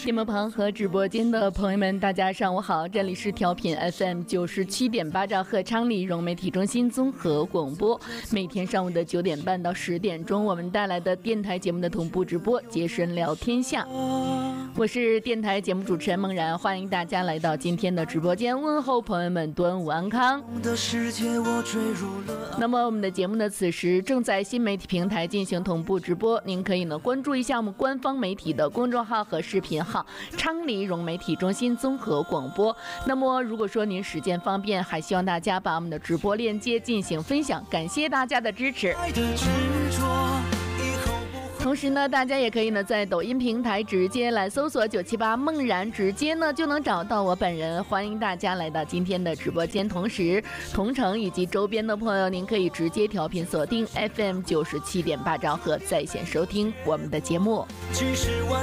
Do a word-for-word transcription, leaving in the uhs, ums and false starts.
电波旁和直播间的朋友们，大家上午好，这里是调频 F M 九十七点八兆赫昌黎融媒体中心综合广播，每天上午的九点半到十点钟，我们带来的电台节目的同步直播，接神聊天下。我是电台节目主持人梦然，欢迎大家来到今天的直播间，问候朋友们端午安康。那么我们的节目呢，此时正在新媒体平台进行同步直播，您可以呢关注一下我们官方媒体的公众号和视频号昌黎融媒体中心综合广播。那么如果说您时间方便，还希望大家把我们的直播链接进行分享，感谢大家的支持。同时呢，大家也可以呢在抖音平台直接来搜索九七八梦然，直接呢就能找到我本人。欢迎大家来到今天的直播间，同时同城以及周边的朋友，您可以直接调频锁定 F M 九十七点八兆赫在线收听我们的节目。